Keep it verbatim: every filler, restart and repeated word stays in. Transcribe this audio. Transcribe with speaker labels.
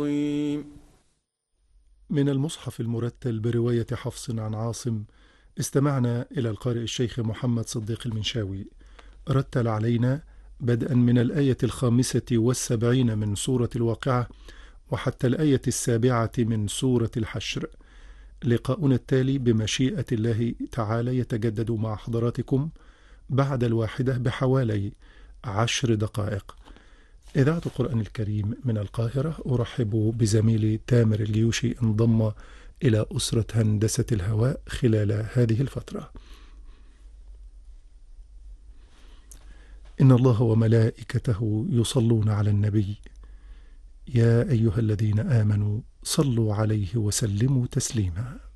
Speaker 1: من المصحف المرتل برواية حفص عن عاصم، استمعنا إلى القارئ الشيخ محمد صديق المنشاوي، رتل علينا بدءا من الآية الخامسة والسبعين من سورة الواقعة وحتى الآية السابعة من سورة الحشر. لقاؤنا التالي بمشيئة الله تعالى يتجدد مع حضراتكم بعد الواحدة بحوالي عشر دقائق. إذاعة القرآن الكريم من القاهرة، أرحب بزميلي تامر الجيوشي انضم إلى أسرة هندسة الهواء خلال هذه الفترة. إن الله وملائكته يصلون على النبي يا أيها الذين آمنوا صلوا عليه وسلموا تسليما.